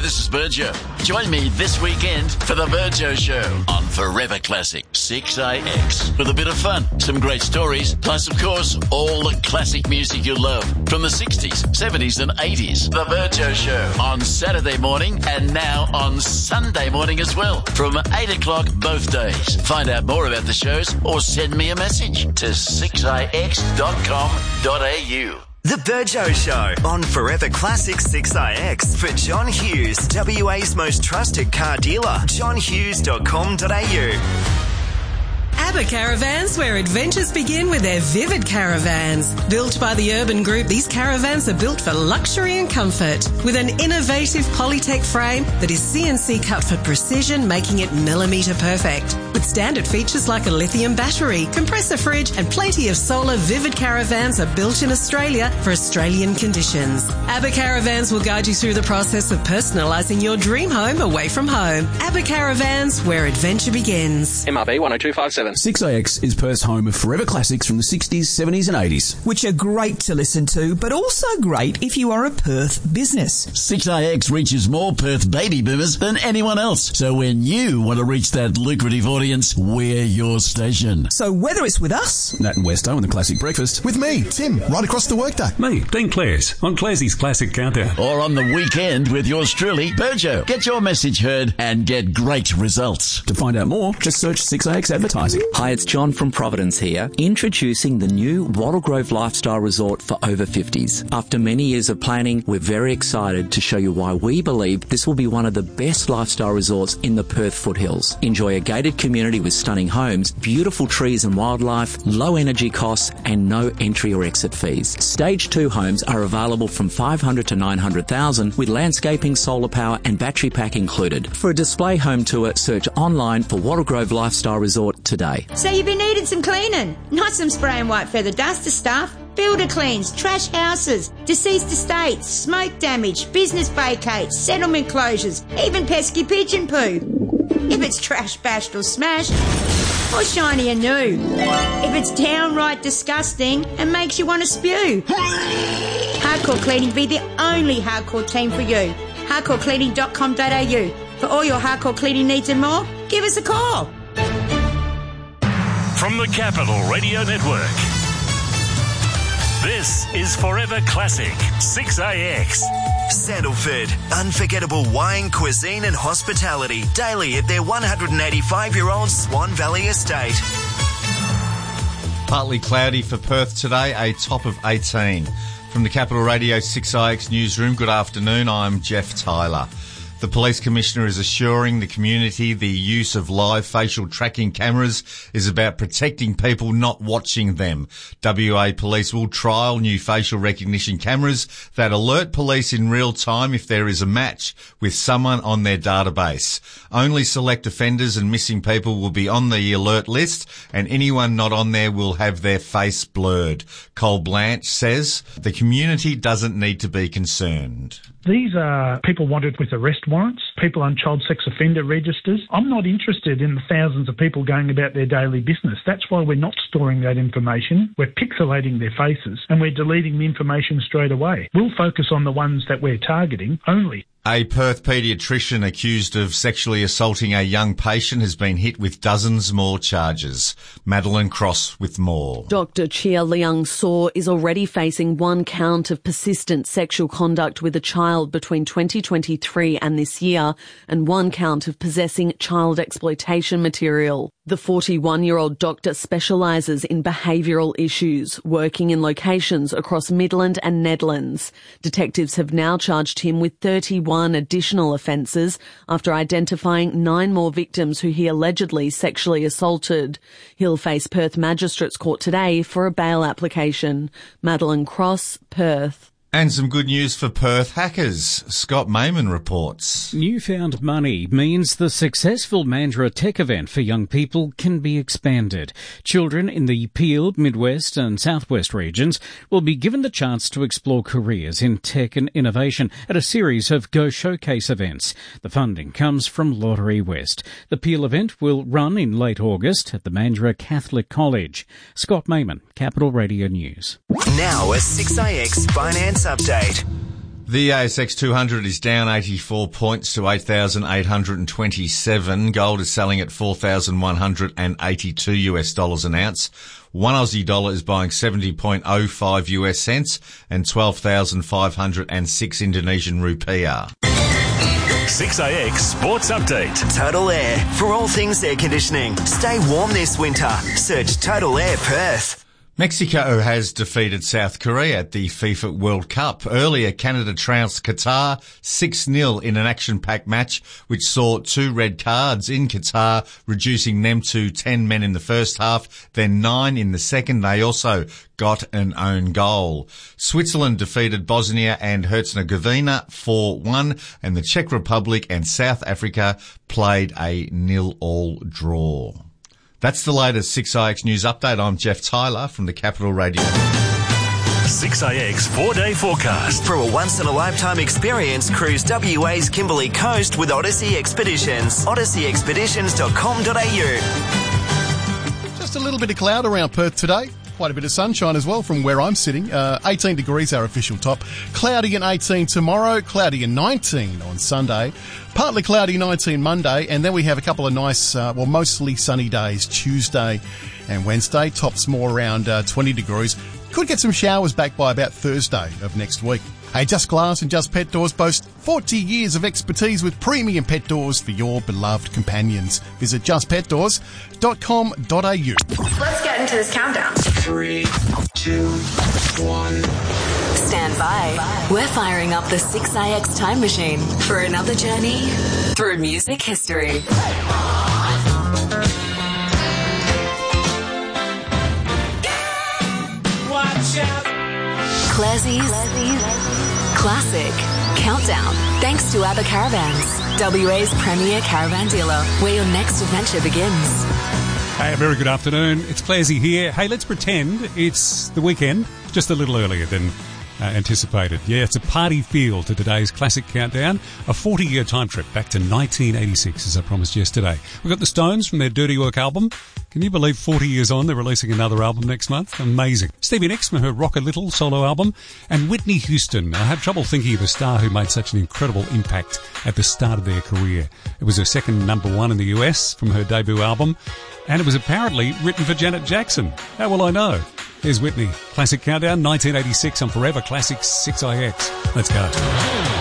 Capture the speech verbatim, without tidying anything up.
this is Virgio. Join me this weekend for the Virgio Show on Forever Classic six A X. With a bit of fun, some great stories, plus, of course, all the classic music you love from the sixties, seventies and eighties. The Virgio Show on Saturday morning and now on Sunday morning as well from eight o'clock both days. Find out more about the shows or send me a message to six a x dot com dot a u. The Virgio Show on Forever Classic six A X for John Hughes, W A's most trusted car dealer, john hughes dot com dot a u. ABBA Caravans, where adventures begin with their Vivid Caravans. Built by the Urban Group, these caravans are built for luxury and comfort. With an innovative Polytech frame that is C N C cut for precision, making it millimetre perfect. With standard features like a lithium battery, compressor fridge and plenty of solar, Vivid Caravans are built in Australia for Australian conditions. ABBA Caravans will guide you through the process of personalising your dream home away from home. ABBA Caravans, where adventure begins. M R B one oh two five seven. six A X is Perth's home of forever classics from the sixties, seventies and eighties. Which are great to listen to, but also great if you are a Perth business. six A X reaches more Perth baby boomers than anyone else. So when you want to reach that lucrative audience, we're your station. So whether it's with us, Nat and Westo and the Classic Breakfast. With me, Tim, right across the workday. Me, Dean Clares, on Clarsey's Classic Countdown. Or on the weekend with yours truly, Virgio. Get your message heard and get great results. To find out more, just search six A X Advertising. Hi, it's John from Providence here, introducing the new Wattle Grove Lifestyle Resort for over fifties. After many years of planning, we're very excited to show you why we believe this will be one of the best lifestyle resorts in the Perth foothills. Enjoy a gated community with stunning homes, beautiful trees and wildlife, low energy costs, and no entry or exit fees. Stage two homes are available from five hundred to nine hundred thousand with landscaping, solar power and battery pack included. For a display home tour, search online for Wattle Grove Lifestyle Resort today. So you've been needing some cleaning, not some spray and white feather duster stuff. Builder cleans, trash houses, deceased estates, smoke damage, business vacates, settlement closures, even pesky pigeon poo. If it's trash, bashed or smashed, or shiny and new. If it's downright disgusting and makes you want to spew. Hardcore Cleaning be the only hardcore team for you. hardcore cleaning dot com dot a u. For all your hardcore cleaning needs and more, give us a call. From the Capital Radio Network, this is Forever Classic six A X. Sandalford, unforgettable wine, cuisine and hospitality daily at their one hundred eighty-five-year-old Swan Valley estate. Partly cloudy for Perth today, a top of eighteen. From the Capital Radio six A X newsroom, good afternoon, I'm Jeff Tyler. The Police Commissioner is assuring the community the use of live facial tracking cameras is about protecting people, not watching them. W A Police will trial new facial recognition cameras that alert police in real time if there is a match with someone on their database. Only select offenders and missing people will be on the alert list, and anyone not on there will have their face blurred. Cole Blanche says the community doesn't need to be concerned. These are people wanted with arrest warrants, people on child sex offender registers. I'm not interested in the thousands of people going about their daily business. That's why we're not storing that information. We're pixelating their faces and we're deleting the information straight away. We'll focus on the ones that we're targeting only. A Perth paediatrician accused of sexually assaulting a young patient has been hit with dozens more charges. Madeline Cross with more. Doctor Chia Liang Saw is already facing one count of persistent sexual conduct with a child between twenty twenty-three and this year, and one count of possessing child exploitation material. The forty-one-year-old doctor specialises in behavioural issues, working in locations across Midland and Nedlands. Detectives have now charged him with thirty-one additional offences after identifying nine more victims who he allegedly sexually assaulted. He'll face Perth Magistrates Court today for a bail application. Madeline Cross, Perth. And some good news for Perth hackers. Scott Mayman reports. Newfound money means the successful Mandurah Tech event for young people can be expanded. Children in the Peel, Midwest and Southwest regions will be given the chance to explore careers in tech and innovation at a series of Go Showcase events. The funding comes from Lottery West. The Peel event will run in late August at the Mandurah Catholic College. Scott Mayman, Capital Radio News. Now a six A X finance update. The A S X two hundred is down eighty-four points to eight thousand eight hundred twenty-seven. Gold is selling at four thousand one hundred eighty-two US dollars an ounce. One Aussie dollar is buying seventy point oh five US cents and twelve thousand five hundred six Indonesian rupiah. six A X Sports Update. Total Air. For all things air conditioning, stay warm this winter. Search Total Air Perth. Mexico has defeated South Korea at the FIFA World Cup. Earlier, Canada trounced Qatar six nil in an action-packed match, which saw two red cards in Qatar, reducing them to ten men in the first half, then nine in the second. They also got an own goal. Switzerland defeated Bosnia and Herzegovina four one, and the Czech Republic and South Africa played a nil-all draw. That's the latest six I X News Update. I'm Jeff Tyler from the Capital Radio. six A X four-day forecast. For a once-in-a-lifetime experience, cruise W A's Kimberley Coast with Odyssey Expeditions. odyssey expeditions dot com dot a u. Just a little bit of cloud around Perth today. Quite a bit of sunshine as well from where I'm sitting. Uh, eighteen degrees our official top. Cloudy and eighteen tomorrow. Cloudy and nineteen on Sunday. Partly cloudy nineteen Monday. And then we have a couple of nice, uh, well, mostly sunny days Tuesday and Wednesday. Tops more around uh, twenty degrees. Could get some showers back by about Thursday of next week. Hey, Just Glass and Just Pet Doors boast forty years of expertise with premium pet doors for your beloved companions. Visit just pet doors dot com dot a u. Let's get into this countdown. Three, two, one. Stand by. We're firing up the six A X time machine for another journey through music history. Watch out. Classie's Classic Countdown. Thanks to ABBA Caravans, W A's premier caravan dealer, where your next adventure begins. Hey, a very good afternoon. It's Classy here. Hey, let's pretend it's the weekend, just a little earlier than uh, anticipated. Yeah, it's a party feel to today's Classic Countdown, a forty-year time trip back to nineteen eighty-six, as I promised yesterday. We've got the Stones from their Dirty Work album. Can you believe forty years on, they're releasing another album next month? Amazing. Stevie Nicks from her Rock a Little solo album. And Whitney Houston. I have trouble thinking of a star who made such an incredible impact at the start of their career. It was her second number one in the U S from her debut album. And it was apparently written for Janet Jackson. How will I know? Here's Whitney. Classic Countdown, nineteen eighty-six on Forever Classic six I X. Let's go.